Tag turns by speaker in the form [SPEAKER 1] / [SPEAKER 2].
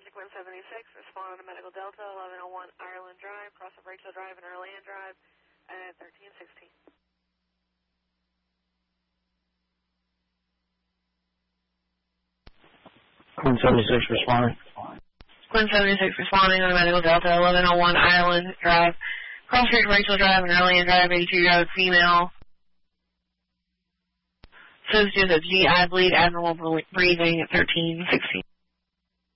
[SPEAKER 1] Sequence 76, respond to Medical Delta, 1101 Ireland Drive, cross of Rachel Drive and Erland Drive at 1316.
[SPEAKER 2] 76 responding.
[SPEAKER 1] Sequence 76 responding on Medical Delta, 1101 Ireland Drive, cross Rachel Drive and Erland Drive, 82-year-old female. Says due to GI bleed, abnormal breathing at 1316.